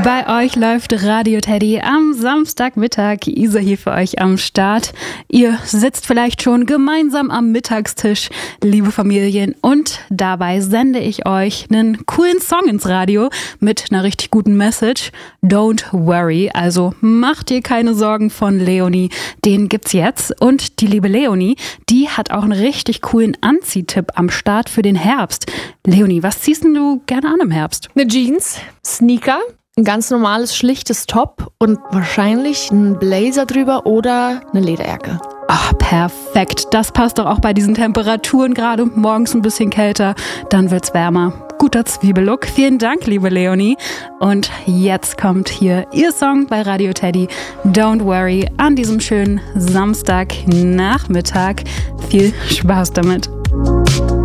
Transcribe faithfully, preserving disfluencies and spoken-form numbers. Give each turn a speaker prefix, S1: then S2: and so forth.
S1: Bei euch läuft Radio Teddy am Samstagmittag. Isa hier für euch am Start. Ihr sitzt vielleicht schon gemeinsam am Mittagstisch, liebe Familien, und dabei sende ich euch einen coolen Song ins Radio mit einer richtig guten Message. Don't worry, also macht dir keine Sorgen von Leonie. Den gibt's jetzt. Und die liebe Leonie, die hat auch einen richtig coolen Anziehtipp am Start für den Herbst. Leonie, was ziehst denn du gerne an im Herbst?
S2: Eine Jeans, Sneaker, ein ganz normales, schlichtes Top und wahrscheinlich ein Blazer drüber oder eine Lederjacke.
S1: Ach, perfekt. Das passt doch auch bei diesen Temperaturen gerade. Morgens ein bisschen kälter, dann wird's wärmer. Guter Zwiebellook. Vielen Dank, liebe Leonie. Und jetzt kommt hier ihr Song bei Radio Teddy. Don't worry, an diesem schönen Samstagnachmittag. Viel Spaß damit.